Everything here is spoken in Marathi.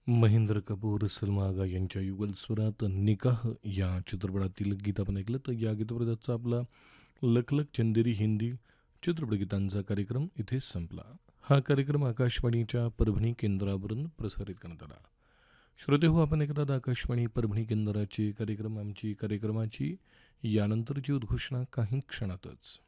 महेंद्र कपूर, सलमा आगा यांच्या युगल स्वरात निकाह या चित्रपटातील गीत आपण ऐकलं. तर या गीतप्रदाचा आपला लख लख चंदेरी हिंदी चित्रपटगीतांचा कार्यक्रम इथे संपला. हा कार्यक्रम आकाशवाणीच्या परभणी केंद्रावरून प्रसारित करण्यात आला. श्रोते हो, आपण ऐकतात आकाशवाणी परभणी केंद्राचे कार्यक्रम. आमची कार्यक्रमाची यानंतरची उद्घोषणा काही क्षणातच.